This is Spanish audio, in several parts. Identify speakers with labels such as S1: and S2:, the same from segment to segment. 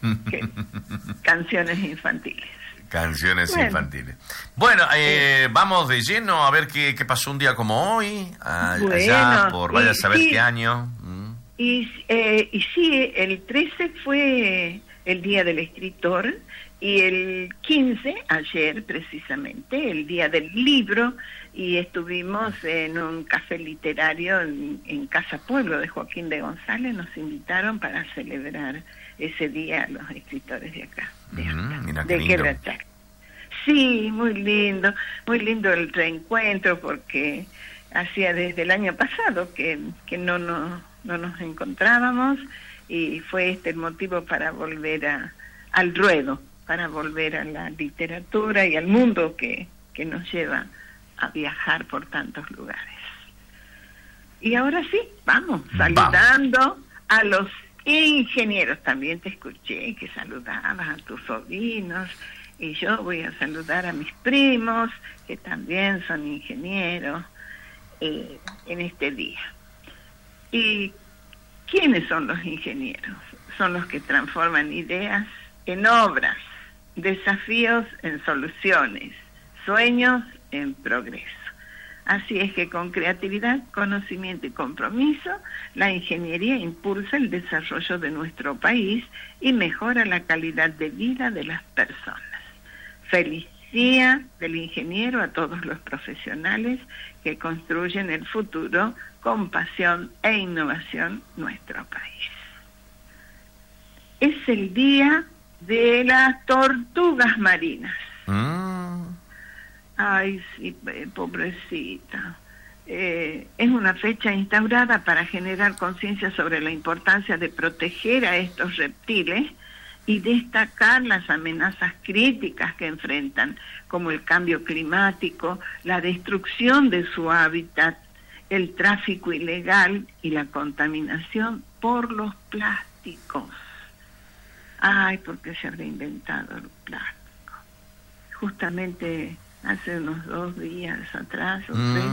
S1: que canciones infantiles.
S2: Canciones infantiles. Bueno, vamos de lleno a ver qué pasó un día como hoy, allá por vaya a saber qué año.
S1: Y sí, el 13 fue el Día del Escritor, y el 15, ayer precisamente, el Día del Libro, y estuvimos en un café literario en Casa Pueblo de Joaquín de González. Nos invitaron para celebrar ese día los escritores de acá, de Quebrachac. Sí, muy lindo el reencuentro, porque hacía desde el año pasado que no nos encontrábamos, y fue el motivo para volver al ruedo, para volver a la literatura y al mundo que nos lleva a viajar por tantos lugares. Y ahora sí, vamos saludando a los ingenieros. También te escuché que saludabas a tus sobrinos, y yo voy a saludar a mis primos, que también son ingenieros, en este día. ¿Y quiénes son los ingenieros? Son los que transforman ideas en obras, desafíos en soluciones, sueños en progreso. Así es que con creatividad, conocimiento y compromiso, la ingeniería impulsa el desarrollo de nuestro país y mejora la calidad de vida de las personas. Feliz Día del Ingeniero a todos los profesionales que construyen el futuro con pasión e innovación nuestro país. Es el Día de las Tortugas Marinas. Ay, sí, pobrecita. Es una fecha instaurada para generar conciencia sobre la importancia de proteger a estos reptiles y destacar las amenazas críticas que enfrentan, como el cambio climático, la destrucción de su hábitat, el tráfico ilegal y la contaminación por los plásticos. Ay, porque se ha inventado el plástico. Justamente hace unos 2 días atrás,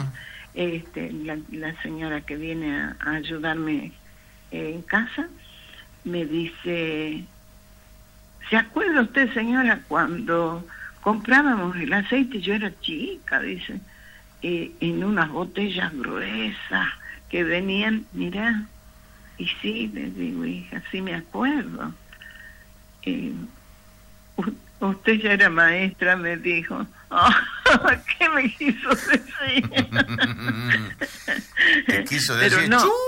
S1: la señora que viene a ayudarme en casa me dice: ¿se acuerda usted, señora, cuando comprábamos el aceite? Yo era chica, dice, en unas botellas gruesas que venían, mirá. Y sí, le digo, hija, sí me acuerdo. Usted ya era maestra, me dijo. Oh, ¿qué me quiso decir?
S2: ¿Qué quiso decir?
S1: Pero no.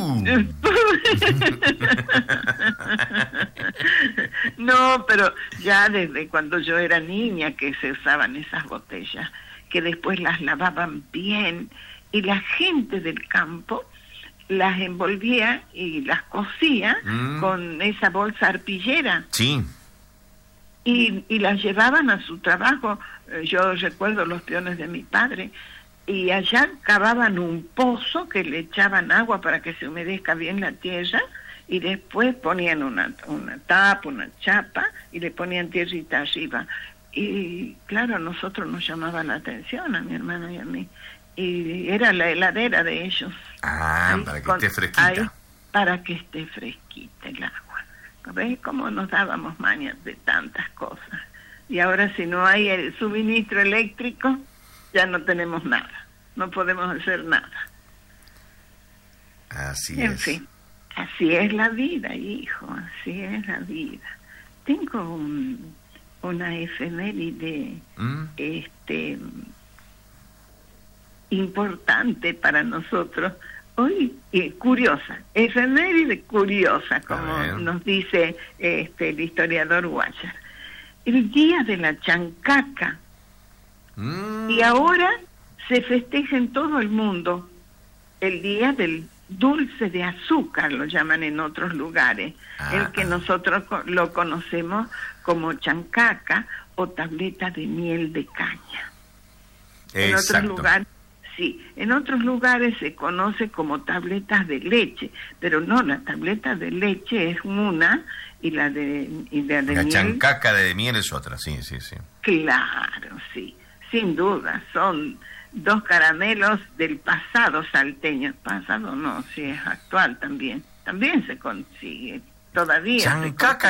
S1: No, pero ya desde cuando yo era niña que se usaban esas botellas, que después las lavaban bien, y la gente del campo las envolvía y las cosía con esa bolsa arpillera.
S2: Sí.
S1: Y las llevaban a su trabajo. Yo recuerdo los peones de mi padre, y allá cavaban un pozo que le echaban agua para que se humedezca bien la tierra, y después ponían una tapa, una chapa, y le ponían tierrita arriba. Y claro, a nosotros nos llamaba la atención, a mi hermano y a mí, y era la heladera de ellos.
S2: Ahí, para que esté fresquita.
S1: Ahí, para que esté fresquita el agua. ¿Ves cómo nos dábamos mañas de tantas cosas? Y ahora, si no hay el suministro eléctrico, ya no tenemos nada, no podemos hacer nada.
S2: Así
S1: en
S2: es.
S1: Fin, así es la vida, hijo, así es la vida. Tengo una efeméride importante para nosotros hoy, curiosa, efeméride curiosa, como nos dice el historiador Guayar. El Día de la Chancaca. Y ahora se festeja en todo el mundo el Día del Dulce de Azúcar, lo llaman en otros lugares, el que nosotros lo conocemos como chancaca o tableta de miel de caña. En otros lugares, sí, en otros lugares se conoce como tabletas de leche, pero no, la tableta de leche es una y la
S2: la
S1: miel.
S2: chancaca de miel es otra, sí.
S1: Claro, sí, sin duda, son 2 caramelos del pasado salteño. Pasado no, sí es actual también se consigue todavía.
S2: Chancaca